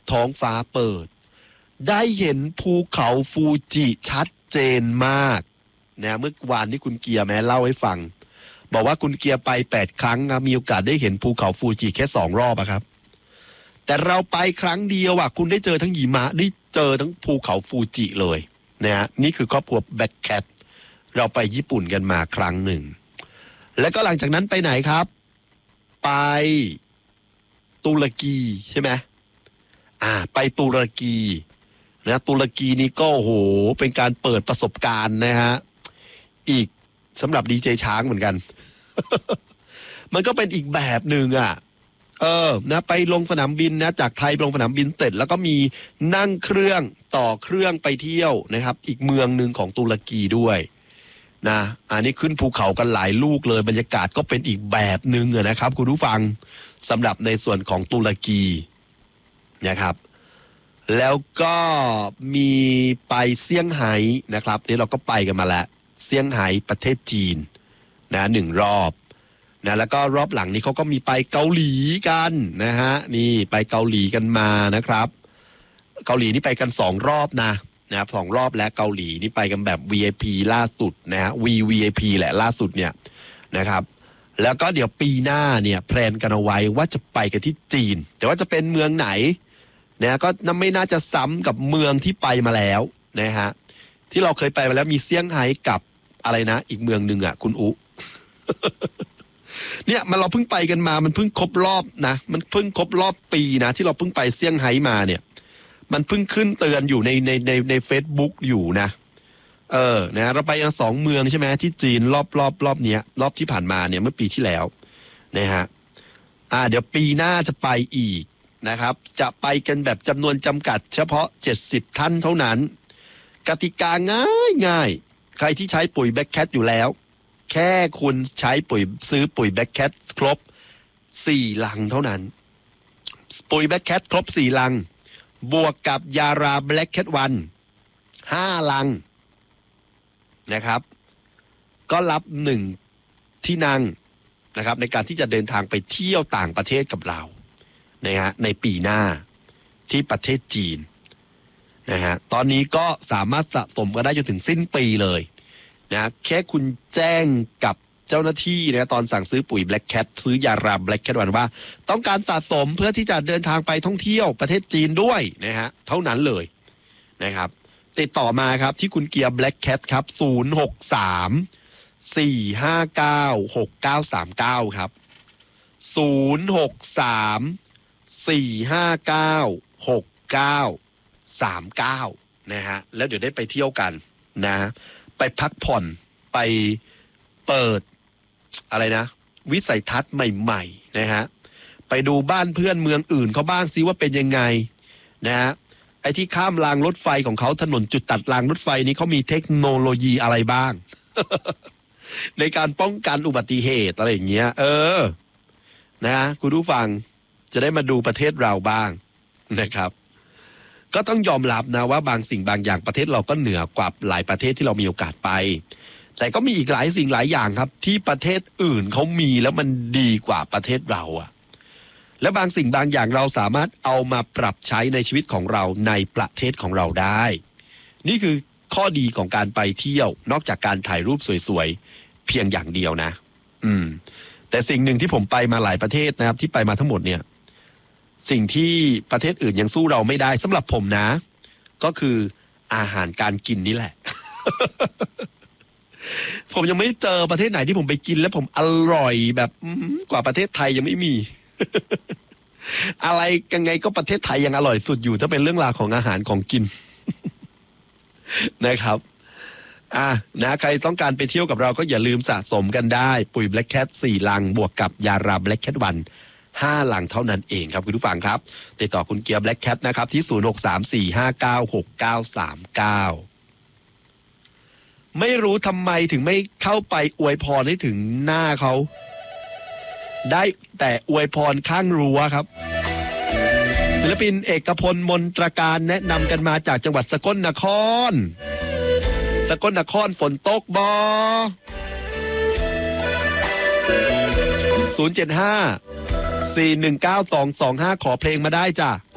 ท้องฟ้าเปิดได้เห็นภูเขาฟูจิชัดเจนมากนะเมื่อวานที่คุณเกียร์แม้เล่าให้ฟังบอกว่าคุณเกียร์ไป8 ครั้งนะมีโอกาสได้เห็นภูเขาฟูจิแค่2 รอบอะครับแต่เราไปครั้งเดียวอะคุณได้เจอทั้งหิมะได้เจอทั้งภูเขาฟูจิเลยนะฮะนี่คือครอบครัวแบทแคทเราไปญี่ปุ่นกันมาครั้งหนึ่งแล้วก็หลังจากนั้นไปไหนครับไปตุรกีใช่ไหมไปตุรกีนะตุรกีนี่ก็โอ้โหเป็นการเปิดประสบการณ์นะฮะอีกสำหรับดีเจช้างเหมือนกัน มันก็เป็นอีกแบบหนึ่งนะไปลงสนามบินนะจากไทยลงสนามบินเสร็จแล้วก็มีนั่งเครื่องต่อเครื่องไปเที่ยวนะครับอีกเมืองหนึ่งของตุรกีด้วยนะอันนี้ขึ้นภูเขากันหลายลูกเลยบรรยากาศก็เป็นอีกแบบหนึ่งนะครับคุณผู้ฟังสำหรับในส่วนของตุรกีนะครับแล้วก็มีไปเซี่ยงไฮ้นะครับนี่เราก็ไปกันมาแล้วเซี่ยงไฮ้ประเทศจีนนะ1 รอบนะแล้วก็รอบหลังนี้เขาก็มีไปเกาหลีกันนะฮะนี่ไปเกาหลีกันมานะครับเกาหลีนี่ไปกัน2 รอบนะครับ2 รอบและเกาหลีนี่ไปกันแบบ VIP ล่าสุดนะฮะ VIP แหละล่าสุดเนี่ยนะครับแล้วก็เดี๋ยวปีหน้าเนี่ยแพลนกันเอาไว้ว่าจะไปกันที่จีนแต่ว่าจะเป็นเมืองไหนนะก็ไม่น่าจะซ้ำกับเมืองที่ไปมาแล้วนะฮะที่เราเคยไปมาแล้วมีเซี่ยงไฮ้กับอะไรนะอีกเมืองหนึ่งคุณอุ เนี่ยเราเพิ่งไปกันมามันเพิ่งครบรอบนะมันเพิ่งครบรอบปีนะที่เราเพิ่งไปเซี่ยงไฮ้มาเนี่ยมันเพิ่งขึ้นเตือนอยู่ใน Facebook อยู่นะนะเราไปกัน2 เมืองใช่ไหมที่จีนรอบเนี้ยรอบที่ผ่านมาเนี่ยเมื่อปีที่แล้วนะฮะเดี๋ยวปีหน้าจะไปอีกนะครับจะไปกันแบบจำนวนจำกัดเฉพาะ70 ท่านเท่านั้นกติกาง่ายใครที่ใช้ปุ๋ยแบล็คแคทอยู่แล้วแค่คุณใช้ซื้อปุ๋ยแบล็คแคทครบ4 ลังเท่านั้นปุ๋ยแบล็คแคทครบ4 ลังบวกกับยาราแบล็คแคทวัน5 ลังนะครับก็รับ1 ที่นั่งนะครับในการที่จะเดินทางไปเที่ยวต่างประเทศกับเรานะฮะในปีหน้าที่ประเทศจีนนะฮะตอนนี้ก็สามารถสะสมกันได้จนถึงสิ้นปีเลยนะแค่คุณแจ้งกับเจ้าหน้าที่นะตอนสั่งซื้อปุ๋ย Black Cat ซื้อยารา Black Cat วันว่าต้องการสะสมเพื่อที่จะเดินทางไปท่องเที่ยวประเทศจีนด้วยนะฮะเท่านั้นเลยนะครับติดต่อมาครับที่คุณเกียร์ Black Cat ครับ063-459-6939ครับ063-459-6939นะฮะแล้วเดี๋ยวได้ไปเที่ยวกันนะไปพักผ่อนไปเปิดอะไรนะวิสัยทัศน์ใหม่ๆนะฮะไปดูบ้านเพื่อนเมืองอื่นเขาบ้างซิว่าเป็นยังไงนะฮะไอ้ที่ข้ามรางรถไฟของเขาถนนจุดตัดรางรถไฟนี้เขามีเทคโนโลยีอะไรบ้าง ในการป้องกันอุบัติเหตุอะไรอย่างเงี้ยนะคุณผู้ฟังจะได้มาดูประเทศเราบ้างนะครับก็ต้องยอมรับนะว่าบางสิ่งบางอย่างประเทศเราก็เหนือกว่าหลายประเทศที่เรามีโอกาสไปแต่ก็มีอีกหลายสิ่งหลายอย่างครับที่ประเทศอื่นเขามีแล้วมันดีกว่าประเทศเราและบางสิ่งบางอย่างเราสามารถเอามาปรับใช้ในชีวิตของเราในประเทศของเราได้นี่คือข้อดีของการไปเที่ยวนอกจากการถ่ายรูปสวยๆเพียงอย่างเดียวนะแต่สิ่งหนึ่งที่ผมไปมาหลายประเทศนะครับที่ไปมาทั้งหมดเนี่ยสิ่งที่ประเทศอื่นยังสู้เราไม่ได้สำหรับผมนะก็คืออาหารการกินนี่แหละ ผมยังไม่เจอประเทศไหนที่ผมไปกินแล้วผมอร่อยแบบกว่าประเทศไทยยังไม่มี อะไรยังไงก็ประเทศไทยยังอร่อยสุดอยู่ถ้าเป็นเรื่องราวของอาหารของกิน นะครับนะใครต้องการไปเที่ยวกับเราก็อย่าลืมสะสมกันได้ปุ๋ย Black Cat 4 ลังบวกกับยารา Black Cat วัน5 ลังเท่านั้นเองครับคุณผู้ฟังครับติดต่อคุณเกียร์ Black Cat นะครับที่0634596939ไม่รู้ทำไมถึงไม่เข้าไปอวยพรให้ถึงหน้าเขาได้แต่อวยพรข้างรั้วครับศิลปินเอกพลมนตรการแนะนำกันมาจากจังหวัดสกลนครฝนตกบ075 419 225ขอเพลงมาได้จ้ะ